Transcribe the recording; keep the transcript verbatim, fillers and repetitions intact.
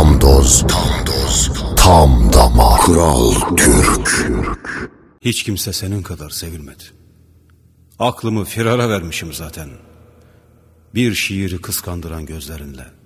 Tam doz, tam doz, tam damar. Kral Türk. Hiç kimse senin kadar sevilmedi. Aklımı firara vermişim zaten. Bir şiiri kıskandıran gözlerinle.